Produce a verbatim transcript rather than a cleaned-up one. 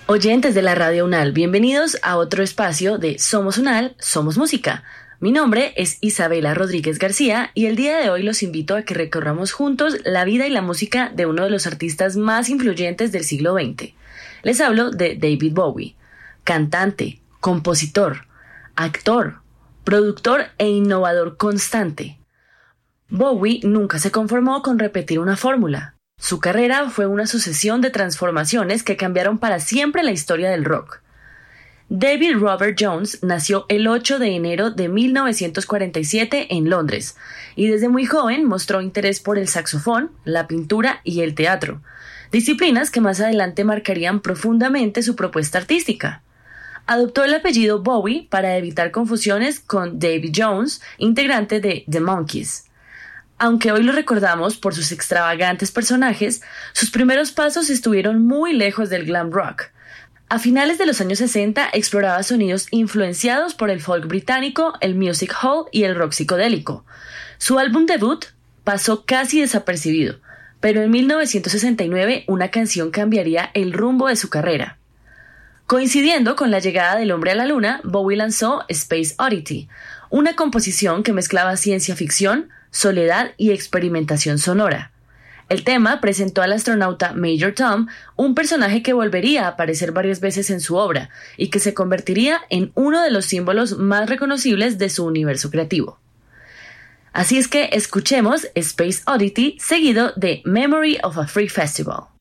Oyentes de la Radio Unal, bienvenidos a otro espacio de Somos Unal, Somos Música. Mi nombre es Isabela Rodríguez García y el día de hoy los invito a que recorramos juntos la vida y la música de uno de los artistas más influyentes del siglo veinte. Les hablo de David Bowie, cantante, compositor, actor, productor e innovador constante. Bowie nunca se conformó con repetir una fórmula. Su carrera fue una sucesión de transformaciones que cambiaron para siempre la historia del rock. David Robert Jones nació el ocho de enero de mil novecientos cuarenta y siete en Londres y desde muy joven mostró interés por el saxofón, la pintura y el teatro, disciplinas que más adelante marcarían profundamente su propuesta artística. Adoptó el apellido Bowie para evitar confusiones con Davy Jones, integrante de The Monkees. Aunque hoy lo recordamos por sus extravagantes personajes, sus primeros pasos estuvieron muy lejos del glam rock. A finales de los años sesenta exploraba sonidos influenciados por el folk británico, el music hall y el rock psicodélico. Su álbum debut pasó casi desapercibido, pero en mil novecientos sesenta y nueve una canción cambiaría el rumbo de su carrera. Coincidiendo con la llegada del hombre a la luna, Bowie lanzó Space Oddity, una composición que mezclaba ciencia ficción, soledad y experimentación sonora. El tema presentó al astronauta Major Tom, un personaje que volvería a aparecer varias veces en su obra y que se convertiría en uno de los símbolos más reconocibles de su universo creativo. Así es que escuchemos Space Oddity seguido de Memory of a Free Festival.